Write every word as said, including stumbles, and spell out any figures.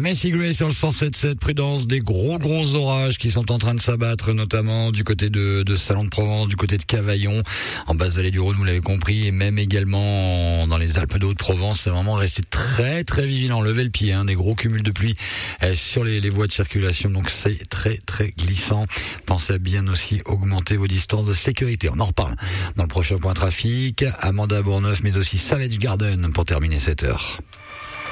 Macy Gray sur le cent sept sept, prudence, des gros gros orages qui sont en train de s'abattre, notamment du côté de, de Salon de Provence, du côté de Cavaillon, en basse vallée du Rhône, vous l'avez compris, et même également dans les Alpes de Haute-Provence. C'est vraiment rester très très vigilant, levez le pied, hein, des gros cumuls de pluie euh, sur les, les voies de circulation, donc c'est très très glissant. Pensez à bien aussi augmenter vos distances de sécurité. On en reparle dans le prochain point trafic. Amanda Bourneuf, mais aussi Savage Garden pour terminer cette heure.